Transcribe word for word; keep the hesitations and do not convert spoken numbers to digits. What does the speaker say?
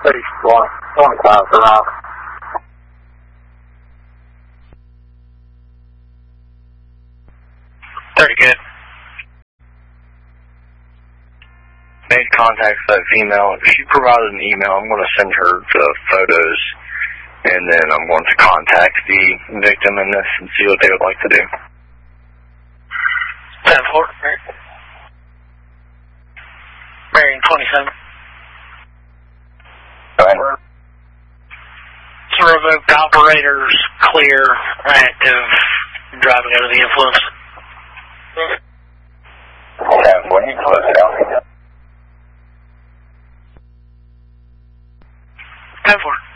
thirty-one, twenty-five for Rob. Very good. Made contact with that female. If she provided an email, I'm going to send her the photos, and then I'm going to contact the victim in this and see what they would like to do. ten four. Marion twenty-seven. Go ahead. So revoked operators, clear, active, driving under the influence. ten four, you close it out. ten four.